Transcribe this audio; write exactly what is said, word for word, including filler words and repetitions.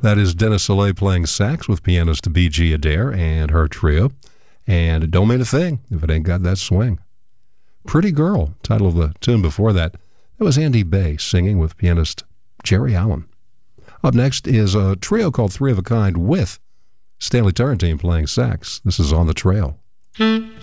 That is Dennis Soleil playing sax with pianist B G. Adair and her trio. And it don't mean a thing if it ain't got that swing. Pretty Girl, title of the tune before that. That was Andy Bay singing with pianist Jerry Allen. Up next is a trio called Three of a Kind with Stanley Turrentine playing sax. This is On the Trail.